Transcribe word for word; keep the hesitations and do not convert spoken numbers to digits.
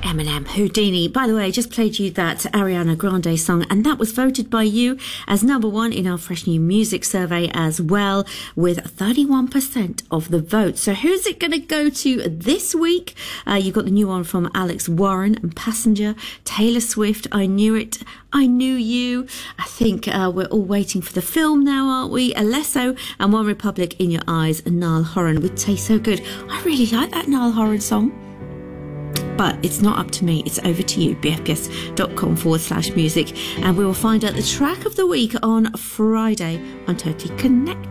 Eminem, Houdini. By the way, I just played you that Ariana Grande song, and that was voted by you as number one in our Fresh New Music survey as well, with thirty-one percent of the vote. So who's it going to go to this week? Uh, you've got the new one from Alex Warren and Passenger, Taylor Swift, I Knew It, I Knew You. I think uh, we're all waiting for the film now, aren't we? Alesso and One Republic, In Your Eyes, and Niall Horan with Taste So Good. I really like that Niall Horan song. But it's not up to me, it's over to you, bfbs.com forward slash music. And we will find out the track of the week on Friday on Totally Connect.